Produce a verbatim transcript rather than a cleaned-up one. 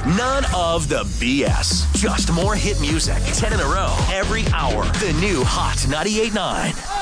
None of the B S. Just more hit music. ten in a row every hour. The new Hot ninety-eight point nine.